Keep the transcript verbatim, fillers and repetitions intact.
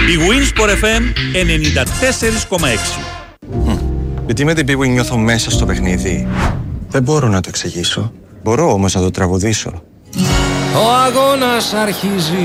Η Winsport εφ εμ ενενήντα τέσσερα κόμμα έξι. Γιατί με την Bwin νιώθω μέσα στο παιχνίδι. Δεν μπορώ να το εξηγήσω. Μπορώ όμως να το τραγουδήσω. Ο αγώνας αρχίζει.